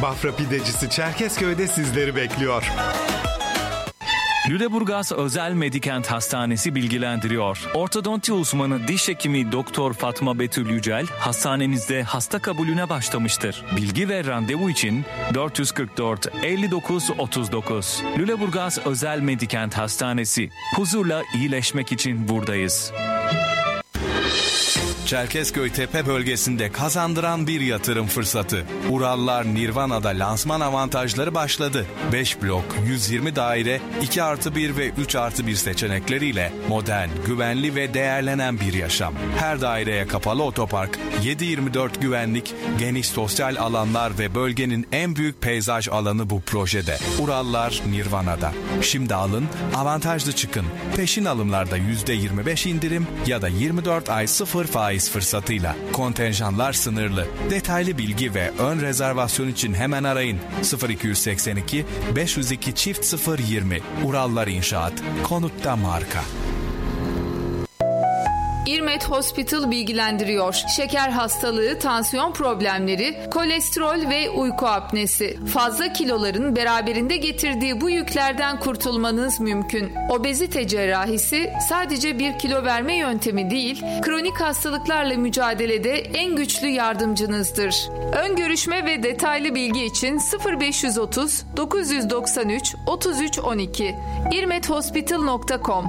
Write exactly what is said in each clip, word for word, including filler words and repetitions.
Bafra Pidecisi Çerkezköy'de sizleri bekliyor. Lüleburgaz Özel Medikent Hastanesi bilgilendiriyor. Ortodonti uzmanı diş hekimi Doktor Fatma Betül Yücel hastanemizde hasta kabulüne başlamıştır. Bilgi ve randevu için dört yüz kırk dört elli dokuz otuz dokuz. Lüleburgaz Özel Medikent Hastanesi. Huzurla iyileşmek için buradayız. Çerkezköy Tepe bölgesinde kazandıran bir yatırım fırsatı. Urallar Nirvana'da lansman avantajları başladı. beş blok, yüz yirmi daire, iki artı bir ve üç artı bir seçenekleriyle modern, güvenli ve değerlenen bir yaşam. Her daireye kapalı otopark, yedi yirmi dört güvenlik, geniş sosyal alanlar ve bölgenin en büyük peyzaj alanı bu projede. Urallar Nirvana'da. Şimdi alın, avantajlı çıkın. Peşin alımlarda yüzde yirmi beş indirim ya da yirmi dört ay sıfır faiz fırsatıyla. Kontenjanlar sınırlı. Detaylı bilgi ve ön rezervasyon için hemen arayın. sıfır iki seksen iki beş yüz iki çift sıfır yirmi. Urallar İnşaat. Konutta marka. İrmet Hospital bilgilendiriyor. Şeker hastalığı, tansiyon problemleri, kolesterol ve uyku apnesi. Fazla kiloların beraberinde getirdiği bu yüklerden kurtulmanız mümkün. Obezite cerrahisi sadece bir kilo verme yöntemi değil, kronik hastalıklarla mücadelede en güçlü yardımcınızdır. Ön görüşme ve detaylı bilgi için sıfır beş otuz dokuz doksan üç otuz üç on iki irmet hospital nokta com.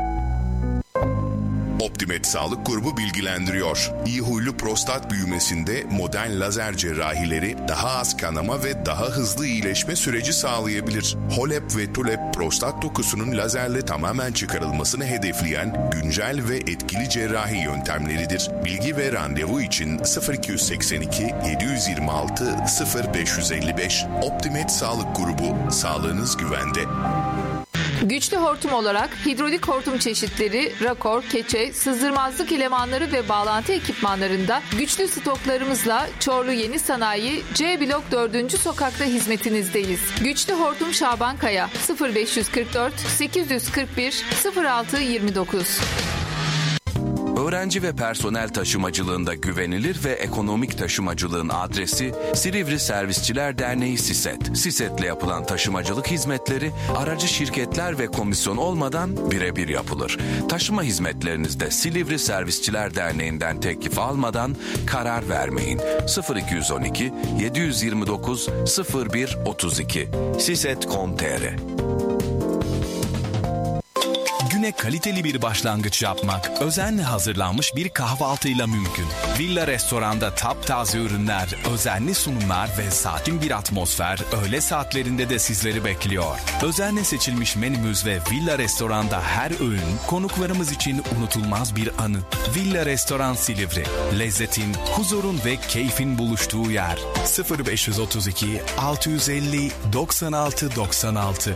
Optimed Sağlık Grubu bilgilendiriyor. İyi huylu prostat büyümesinde modern lazer cerrahileri daha az kanama ve daha hızlı iyileşme süreci sağlayabilir. Holep ve Tulep prostat dokusunun lazerle tamamen çıkarılmasını hedefleyen güncel ve etkili cerrahi yöntemleridir. Bilgi ve randevu için sıfır iki seksen iki yedi yirmi altı sıfır beş elli beş. Optimed Sağlık Grubu. Sağlığınız güvende. Güçlü hortum olarak hidrolik hortum çeşitleri, rakor, keçe, sızdırmazlık elemanları ve bağlantı ekipmanlarında güçlü stoklarımızla Çorlu Yeni Sanayi C Blok dördüncü sokakta hizmetinizdeyiz. Güçlü hortum Şaban Kaya sıfır beş kırk dört sekiz kırk bir sıfır altı yirmi dokuz. Öğrenci ve personel taşımacılığında güvenilir ve ekonomik taşımacılığın adresi Silivri Servisçiler Derneği SİSET. SİSET'le yapılan taşımacılık hizmetleri aracı şirketler ve komisyon olmadan birebir yapılır. Taşıma hizmetlerinizde Silivri Servisçiler Derneği'nden teklif almadan karar vermeyin. sıfır iki on iki yedi yirmi dokuz sıfır bir otuz iki siset nokta com nokta tr. Güne kaliteli bir başlangıç yapmak özenle hazırlanmış bir kahvaltıyla mümkün. Villa Restoran'da taptaze ürünler, özenli sunumlar ve sakin bir atmosfer öğle saatlerinde de sizleri bekliyor. Özenle seçilmiş menümüz ve Villa Restoran'da her öğün konuklarımız için unutulmaz bir anı. Villa Restoran Silivri. Lezzetin, huzurun ve keyfin buluştuğu yer. sıfır beş otuz iki altı yüz elli doksan altı doksan altı.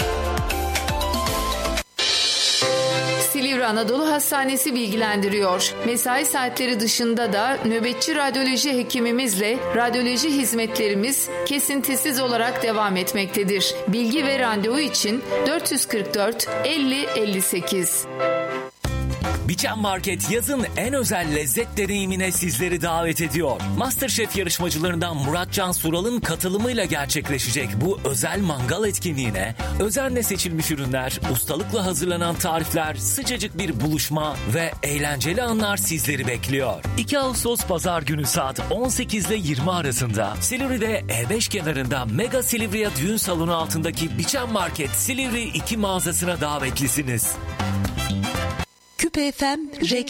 Silivri Anadolu Hastanesi bilgilendiriyor. Mesai saatleri dışında da nöbetçi radyoloji hekimimizle radyoloji hizmetlerimiz kesintisiz olarak devam etmektedir. Bilgi ve randevu için dört yüz kırk dört elli elli sekiz. Biçen Market yazın en özel lezzet deneyimine sizleri davet ediyor. MasterChef yarışmacılarından Muratcan Sural'ın katılımıyla gerçekleşecek bu özel mangal etkinliğine özenle seçilmiş ürünler, ustalıkla hazırlanan tarifler, sıcacık bir buluşma ve eğlenceli anlar sizleri bekliyor. iki Ağustos Pazar günü saat on sekiz ile yirmi arasında Silivri'de E beş kenarında Mega Silivriya Düğün Salonu altındaki Biçen Market Silivri iki mağazasına davetlisiniz. Küpe F M